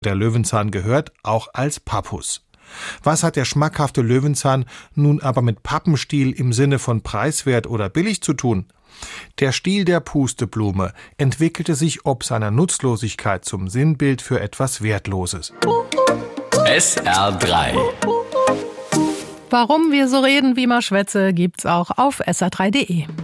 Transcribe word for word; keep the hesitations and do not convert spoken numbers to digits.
Der Löwenzahn gehört auch als Pappus. Was hat der schmackhafte Löwenzahn nun aber mit Pappenstiel im Sinne von preiswert oder billig zu tun? Der Stiel der Pusteblume entwickelte sich ob seiner Nutzlosigkeit zum Sinnbild für etwas Wertloses. S R drei. Warum wir so reden, wie man schwätze, gibt's auch auf S R drei punkt de.